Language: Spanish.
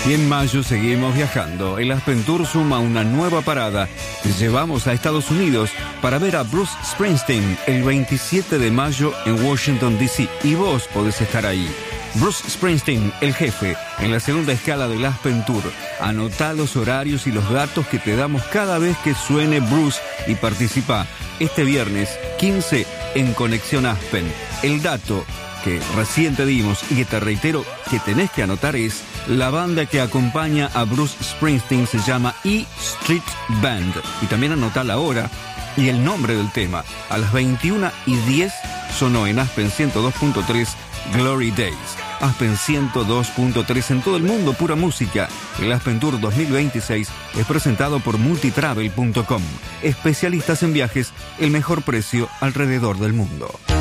Y en mayo seguimos viajando. El Aspen Tour suma una nueva parada. Llevamos a Estados Unidos para ver a Bruce Springsteen el 27 de mayo en Washington, D.C. Y vos podés estar ahí. Bruce Springsteen, el jefe, en la segunda escala del Aspen Tour. Anotá los horarios y los datos que te damos cada vez que suene Bruce y participa este viernes 15 en Conexión Aspen. El dato que recién te dimos y que te reitero que tenés que anotar es: la banda que acompaña a Bruce Springsteen se llama E Street Band. Y también anotá la hora y el nombre del tema. A las 21:10 sonó en Aspen 102.3 Glory Days. Aspen 102.3 en todo el mundo, pura música. El Aspen Tour 2026 es presentado por multitravel.com. Especialistas en viajes, el mejor precio alrededor del mundo.